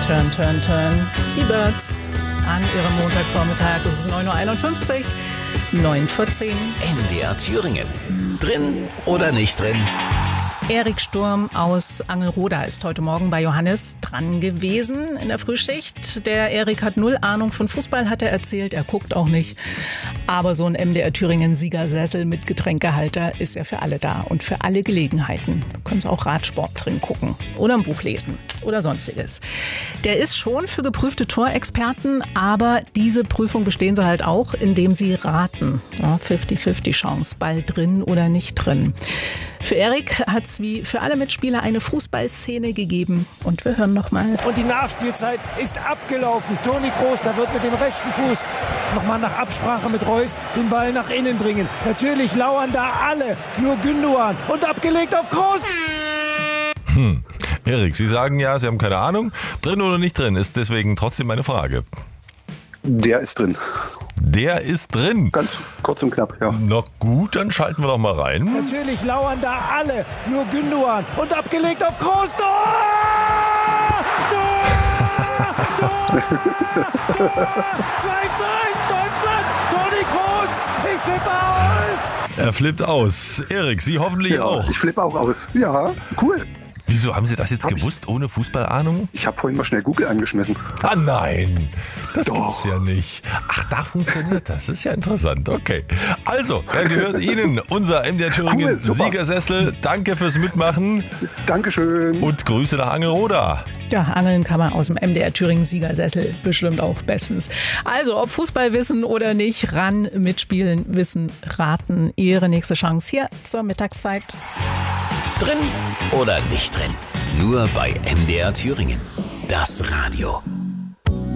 Turn. Die Birds an ihrem Montagvormittag. Es ist 9.51 Uhr, 9:14 Uhr. MDR Thüringen. Drin oder nicht drin? Erik Sturm aus Angelroda ist heute Morgen bei Johannes dran gewesen in der Frühschicht. Der Erik hat null Ahnung von Fußball, hat er erzählt. Er guckt auch nicht. Aber so ein MDR Thüringen Siegersessel mit Getränkehalter ist ja für alle da und für alle Gelegenheiten. Du kannst auch Radsport drin gucken oder ein Buch lesen oder sonstiges. Der ist schon für geprüfte Torexperten, aber diese Prüfung bestehen sie halt auch, indem sie raten. Ja, 50-50 Chance, Ball drin oder nicht drin. Für Erik hat es wie für alle Mitspieler eine Fußballszene gegeben. Und wir hören nochmal. Und die Nachspielzeit ist abgelaufen. Toni Kroos, da wird mit dem rechten Fuß nochmal nach Absprache mit Reus den Ball nach innen bringen. Natürlich lauern da alle, nur Gündoğan. Und abgelegt auf Kroos. Erik, Sie sagen ja, Sie haben keine Ahnung. Drin oder nicht drin, ist deswegen trotzdem meine Frage. Der ist drin. Der ist drin. Ganz kurz und knapp, ja. Na gut, dann schalten wir doch mal rein. Natürlich lauern da alle, nur Gündoğan. Und abgelegt auf Kroos. Tor! Tor! Tor! Tor! 2:1 Deutschland! Toni Kroos! Ich flippe aus! Er flippt aus. Erik, Sie hoffentlich Ja, auch. ich flippe auch aus. Ja, cool. Wieso, haben Sie das jetzt gewusst, ohne Fußballahnung? Ich habe vorhin mal schnell Google angeschmissen. Ah nein, das Doch. gibt's ja nicht. Ach, da funktioniert das. Das ist ja interessant. Okay. Also, dann gehört Ihnen unser MDR Thüringen Cool, super. Siegersessel. Danke fürs Mitmachen Dankeschön. und Grüße nach Angelroda. Ja, angeln kann man aus dem MDR Thüringen Siegersessel bestimmt auch bestens. Also, ob Fußball wissen oder nicht, ran, mitspielen, wissen, raten. Ihre nächste Chance hier zur Mittagszeit. Drin oder nicht drin? Nur bei MDR Thüringen. Das Radio.